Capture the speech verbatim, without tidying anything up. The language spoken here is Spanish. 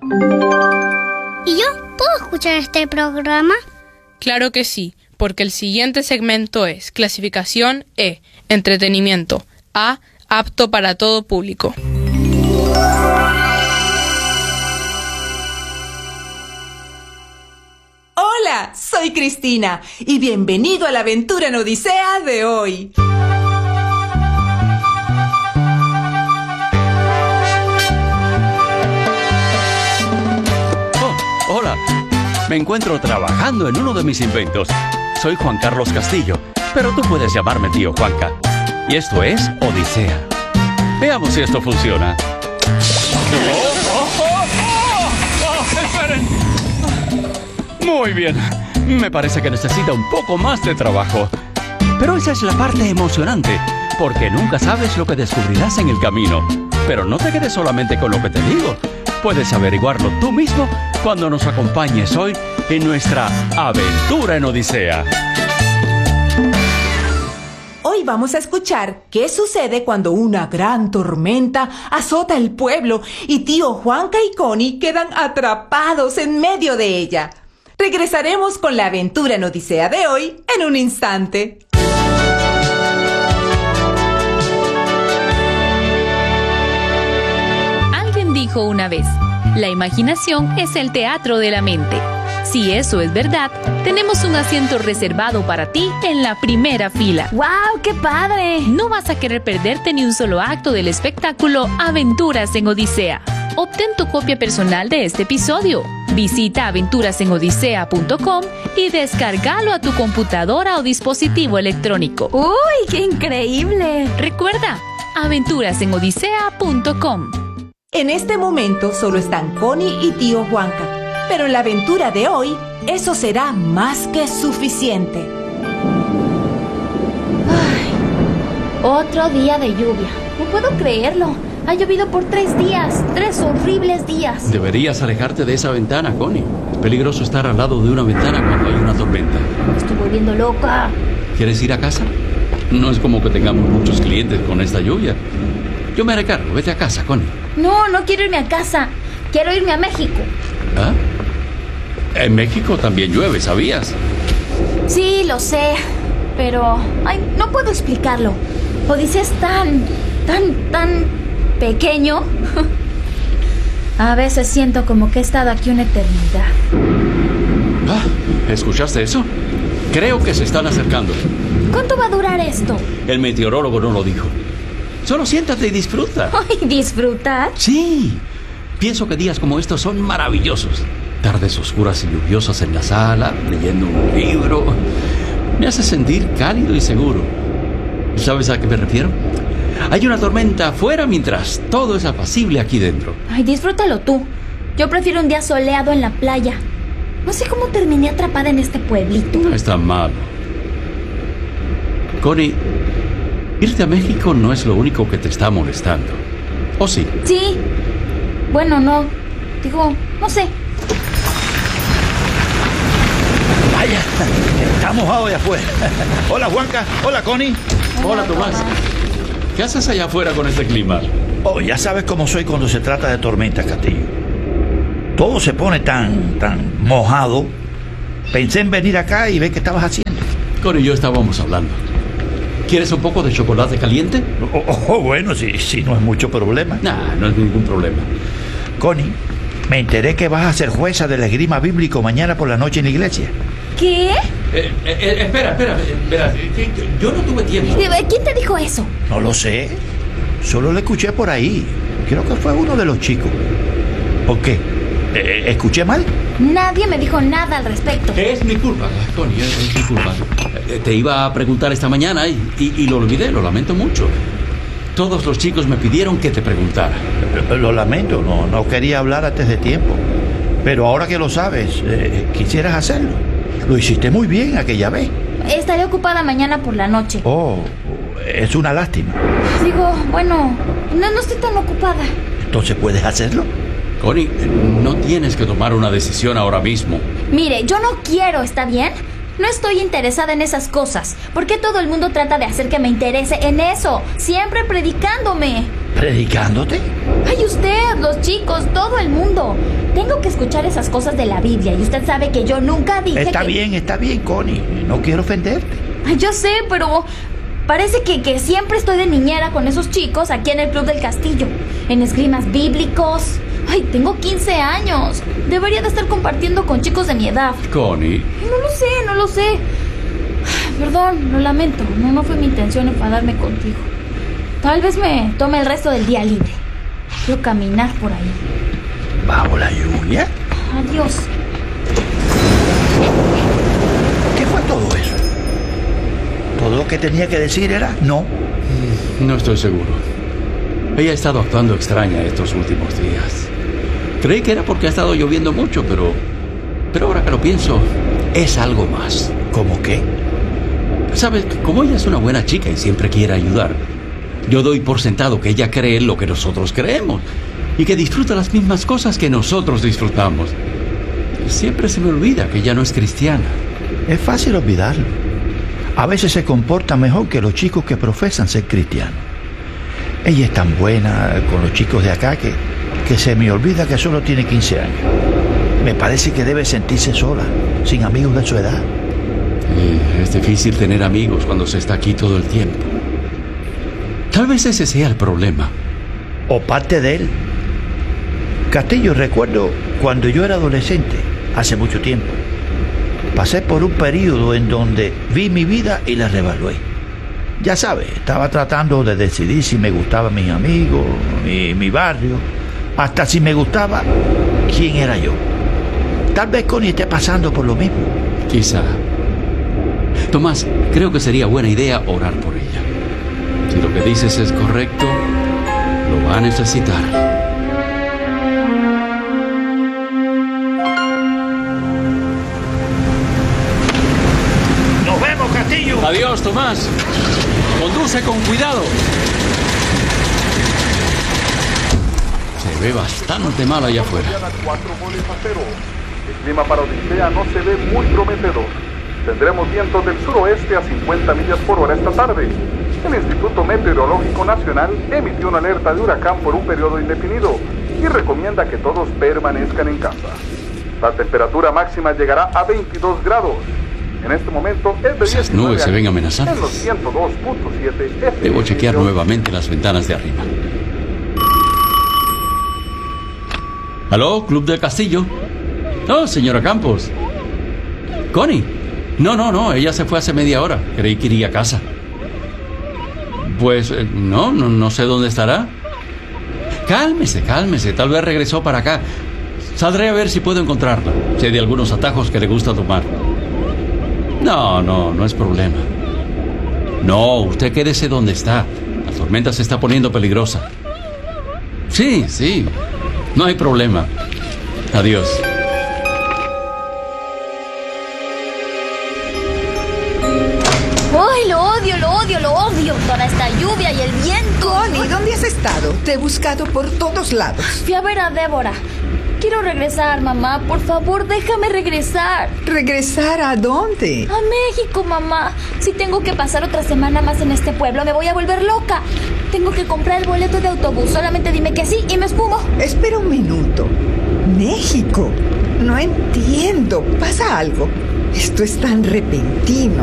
¿Y yo puedo escuchar este programa? Claro que sí, porque el siguiente segmento es clasificación E, entretenimiento, A, apto para todo público. Hola, soy Cristina y bienvenido a la aventura en Odisea de hoy. Oh, hola. Me encuentro trabajando en uno de mis inventos. Soy Juan Carlos Castillo, pero tú puedes llamarme tío Juanca. Y esto es Odisea. Veamos si esto funciona. ¡Oh, oh, oh, oh! ¡Oh, esperen! Muy bien. Me parece que necesita un poco más de trabajo. Pero esa es la parte emocionante, porque nunca sabes lo que descubrirás en el camino. Pero no te quedes solamente con lo que te digo. Puedes averiguarlo tú mismo cuando nos acompañes hoy en nuestra aventura en Odisea. Hoy vamos a escuchar qué sucede cuando una gran tormenta azota el pueblo y tío Juanca y Connie quedan atrapados en medio de ella. Regresaremos con la aventura en Odisea de hoy en un instante. Alguien dijo una vez, la imaginación es el teatro de la mente. Si eso es verdad, tenemos un asiento reservado para ti en la primera fila. ¡Wow! ¡Qué padre! No vas a querer perderte ni un solo acto del espectáculo Aventuras en Odisea. Obtén tu copia personal de este episodio. Visita aventuras en odisea punto com y descárgalo a tu computadora o dispositivo electrónico. ¡Uy, qué increíble! Recuerda, aventuras en odisea punto com. En este momento solo están Connie y tío Juanca, pero en la aventura de hoy eso será más que suficiente. Ay, otro día de lluvia. No puedo creerlo. Ha llovido por tres días, tres horribles días. Deberías alejarte de esa ventana, Connie. Es peligroso estar al lado de una ventana cuando hay una tormenta. Me estoy volviendo loca. ¿Quieres ir a casa? No es como que tengamos muchos clientes con esta lluvia. Yo me haré cargo. Vete a casa, Connie. No, no quiero irme a casa. Quiero irme a México. ¿Ah? En México también llueve, ¿sabías? Sí, lo sé. Pero, ay, no puedo explicarlo. Odisea es tan, tan, tan pequeño. A veces siento como que he estado aquí una eternidad. Ah, ¿escuchaste eso? Creo que se están acercando. ¿Cuánto va a durar esto? El meteorólogo no lo dijo. Solo siéntate y disfruta. Ay, ¿disfrutar? Sí. Pienso que días como estos son maravillosos. Tardes oscuras y lluviosas en la sala, leyendo un libro. Me hace sentir cálido y seguro. ¿Sabes a qué me refiero? Hay una tormenta afuera mientras todo es apacible aquí dentro. Ay, disfrútalo tú. Yo prefiero un día soleado en la playa. No sé cómo terminé atrapada en este pueblito. No es tan malo. Connie, irte a México no es lo único que te está molestando. ¿O sí? Sí. Bueno, no. Digo, no sé. Vaya, está mojado allá afuera. Hola, Juanca. Hola, Connie. Hola, Tomás. ¿Qué haces allá afuera con este clima? Oh, ya sabes cómo soy cuando se trata de tormentas, Castillo. Todo se pone tan, tan mojado. Pensé en venir acá y ver qué estabas haciendo. Connie y yo estábamos hablando. ¿Quieres un poco de chocolate caliente? Oh, oh, bueno, si, si no es mucho problema. Nah, no es ningún problema. Connie, me enteré que vas a ser jueza del esgrima bíblico mañana por la noche en la iglesia. ¿Qué? Eh, eh, espera, espera, espera. Yo no tuve tiempo. ¿Quién te dijo eso? No lo sé. Solo lo escuché por ahí. Creo que fue uno de los chicos. ¿Por qué? Eh, ¿Escuché mal? Nadie me dijo nada al respecto. Es mi culpa, Connie, es, es mi culpa. Te iba a preguntar esta mañana y, y, y lo olvidé, lo lamento mucho. Todos los chicos me pidieron que te preguntara. Lo lamento, no, no quería hablar antes de tiempo. Pero ahora que lo sabes, eh, quisieras hacerlo. Lo hiciste muy bien aquella vez. Estaré ocupada mañana por la noche. Oh, es una lástima. Digo, bueno, no, no estoy tan ocupada. Entonces, ¿puedes hacerlo? Connie, no tienes que tomar una decisión ahora mismo. Mire, yo no quiero, ¿está bien? No estoy interesada en esas cosas. ¿Por qué todo el mundo trata de hacer que me interese en eso? Siempre predicándome. ¿Predicándote? Ay, usted, los chicos, todo el mundo. De tengo que escuchar esas cosas de la Biblia y usted sabe que yo nunca dije Está que... bien, está bien, Connie. No quiero ofenderte. Ay, yo sé, pero parece que, que siempre estoy de niñera con esos chicos aquí en el Club del Castillo, en esgrimas bíblicos. Ay, tengo quince años. Debería de estar compartiendo con chicos de mi edad. Connie. No lo sé, no lo sé. Perdón, lo lamento. No, no fue mi intención enfadarme contigo. Tal vez me tome el resto del día libre. Quiero caminar por ahí. Vamos, la lluvia. Adiós. ¿Qué fue todo eso? ¿Todo lo que tenía que decir era no? No estoy seguro. Ella ha estado actuando extraña estos últimos días. Creí que era porque ha estado lloviendo mucho, pero... Pero ahora que lo pienso, es algo más. ¿Cómo qué? ¿Sabes? Como ella es una buena chica y siempre quiere ayudar, yo doy por sentado que ella cree lo que nosotros creemos y que disfruta las mismas cosas que nosotros disfrutamos. Siempre se me olvida que ella no es cristiana. Es fácil olvidarlo. A veces se comporta mejor que los chicos que profesan ser cristianos. Ella es tan buena con los chicos de acá que, que se me olvida que solo tiene quince años. Me parece que debe sentirse sola, sin amigos de su edad. Y es difícil tener amigos cuando se está aquí todo el tiempo. Tal vez ese sea el problema. O parte de él. Castillo, recuerdo cuando yo era adolescente, hace mucho tiempo. Pasé por un periodo en donde vi mi vida y la reevalué. Ya sabes, estaba tratando de decidir si me gustaban mis amigos, mi, mi barrio, hasta si me gustaba quién era yo. Tal vez Connie esté pasando por lo mismo. Quizá. Tomás, creo que sería buena idea orar por ella. Si lo que dices es correcto, lo va a necesitar. ¡Nos vemos, Castillo! Adiós, Tomás. Conduce con cuidado. Se ve bastante mal allá afuera. cuatro goles a cero. El clima para Odisea no se ve muy prometedor. Tendremos vientos del suroeste a cincuenta millas por hora esta tarde. El Instituto Meteorológico Nacional emitió una alerta de huracán por un periodo indefinido y recomienda que todos permanezcan en casa. La temperatura máxima llegará a veintidós grados. En este momento es de Esas nubes se ven amenazantes. En los ciento dos punto siete F M. Debo chequear nuevamente las ventanas de arriba. ¿Aló, Club del Castillo? Oh, señora Campos. Connie. No, no, no, ella se fue hace media hora. Creí que iría a casa. Pues, eh, no, no, no sé dónde estará. Cálmese, cálmese, tal vez regresó para acá. Saldré a ver si puedo encontrarla. Sé de algunos atajos que le gusta tomar. No, no, no es problema. No, usted quédese donde está. La tormenta se está poniendo peligrosa. Sí, sí, no hay problema. Adiós. ¡Ay, lo odio, lo odio, lo odio! Toda esta lluvia y el viento. Connie, ¿dónde has estado? Te he buscado por todos lados. Fui a ver a Débora. Quiero regresar, mamá. Por favor, déjame regresar. ¿Regresar a dónde? A México, mamá. Si tengo que pasar otra semana más en este pueblo, me voy a volver loca. Tengo que comprar el boleto de autobús. Solamente dime que sí y me esfumo. Espera un minuto. ¿México? No entiendo. ¿Pasa algo? Esto es tan repentino.